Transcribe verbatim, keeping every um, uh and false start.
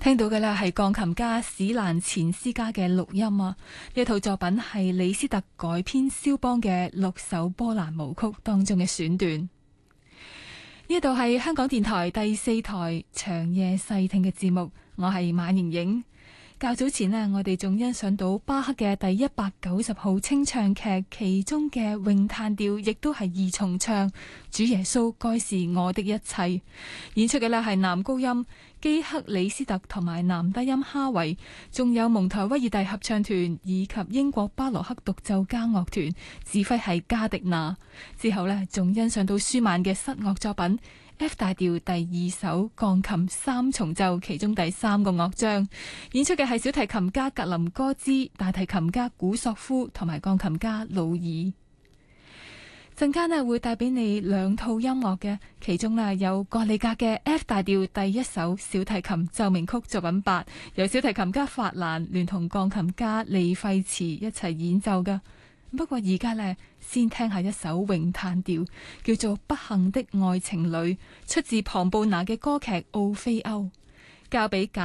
聽到嘅呢係鋼琴家史蘭錢斯加嘅錄音啊！呢套作品係李斯特改編肖邦嘅六首波蘭舞曲當中嘅選段。呢度係香港電台第四台長夜細聽嘅節目，我係馬盈盈。較早前呢，我哋仲欣賞到巴赫嘅第一百九十號清唱劇，其中嘅詠嘆調亦都係二重唱。主耶穌該是我的一切。演出嘅呢係男高音基克里斯特同埋男低音哈維，仲有蒙台威爾第合唱團以及英國巴羅克獨奏家樂團，指揮係加迪納。之後呢，仲欣賞到舒曼嘅室樂作品 F 大調第二首鋼琴三重奏其中第三個樂章。演出嘅係小提琴家格林哥茲、大提琴家古索夫同埋鋼琴家魯爾。陣間呢會帶俾你兩套音樂嘅，其中呢有格里格嘅 F 大調第一首小提琴奏鳴曲作品八，由小提琴家法蘭聯同鋼琴家利費茨一齊演奏㗎。不過而家呢，先聽下一首詠嘆調，叫做《不幸的愛情裏》，出自龐布拿嘅歌劇《奧菲歐》，交俾